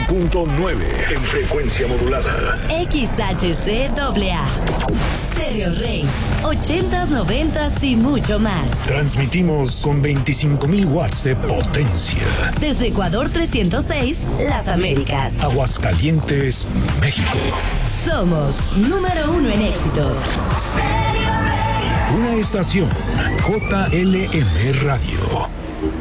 96.9 en frecuencia modulada. XHCAA. Stereo Rey. 80s, 90s y mucho más. Transmitimos con 25,000 watts de potencia. Desde Ecuador 306, Las Américas. Aguascalientes, México. Somos número 1 en éxitos. Una estación JLM Radio.